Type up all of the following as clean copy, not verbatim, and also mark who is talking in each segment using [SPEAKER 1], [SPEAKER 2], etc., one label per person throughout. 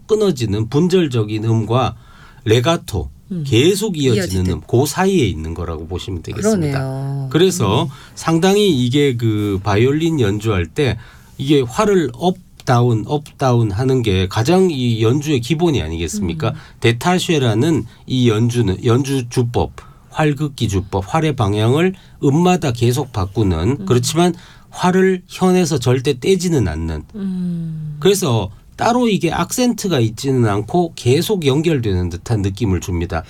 [SPEAKER 1] 끊어지는 분절적인 음과 레가토 계속 이어지는 음, 그 사이에 있는 거라고 보시면 되겠습니다.
[SPEAKER 2] 그러네요.
[SPEAKER 1] 그래서 상당히 이게 그 바이올린 연주할 때 이게 활을 업 다운 하는 게 가장 이 연주의 기본이 아니겠습니까? 데타쉐라는 이 연주 주법, 활극기 주법, 활의 방향을 음마다 계속 바꾸는 그렇지만 활을 현에서 절대 떼지는 않는. 그래서 따로 이게 악센트가 있지는 않고 계속 연결되는 듯한 느낌을 줍니다.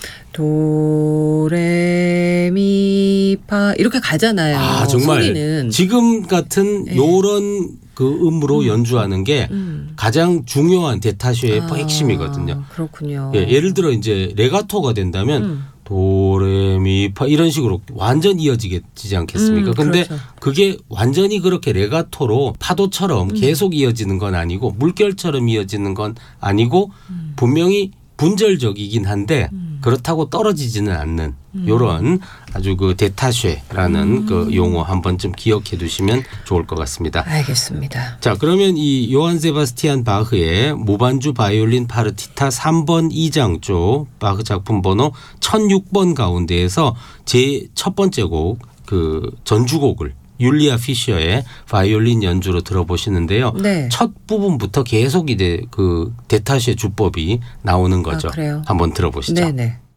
[SPEAKER 2] 도레미파 이렇게 가잖아요.
[SPEAKER 1] 아 정말
[SPEAKER 2] 소리는.
[SPEAKER 1] 지금 같은
[SPEAKER 2] 네.
[SPEAKER 1] 요런 그 음으로 연주하는 게 가장 중요한 데타쉐의 핵심이거든요.
[SPEAKER 2] 그렇군요.
[SPEAKER 1] 예, 예를 들어 이제 레가토가 된다면 도레미파 이런 식으로 완전 이어지지 않겠습니까? 근데
[SPEAKER 2] 그렇죠.
[SPEAKER 1] 그게 완전히 그렇게 레가토로 파도처럼 계속 이어지는 건 아니고 물결처럼 이어지는 건 아니고 분명히 분절적이긴 한데 그렇다고 떨어지지는 않는 이런 아주 그 데타쉐라는 그 용어 한번 좀 기억해 두시면 좋을 것 같습니다.
[SPEAKER 2] 알겠습니다.
[SPEAKER 1] 자, 그러면 이 요한 세바스티안 바흐의 무반주 바이올린 파르티타 3번 2장 쪽 바흐 작품 번호 1006번 가운데에서 제 첫 번째 곡 그 전주곡을 율리아 피셔의 바이올린 연주로 들어보시는데요.
[SPEAKER 2] 네.
[SPEAKER 1] 첫 부분부터 계속 이제 그 데타쉐 주법이 나오는 거죠.
[SPEAKER 2] 아, 그래요?
[SPEAKER 1] 한번 들어보시죠.
[SPEAKER 2] 네네.